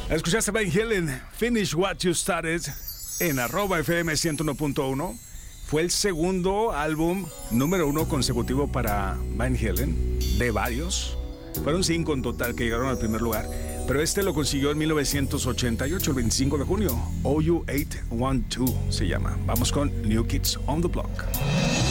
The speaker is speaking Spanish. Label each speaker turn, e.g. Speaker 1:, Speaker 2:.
Speaker 1: Escuchaste Van Halen, Finish What You Started, en @FM 101.1. Fue el segundo álbum número 1 consecutivo para Van Halen, de varios. Fueron 5 en total que llegaron al primer lugar, pero este lo consiguió en 1988, el 25 de junio. OU812 se llama. Vamos con New Kids on the Block.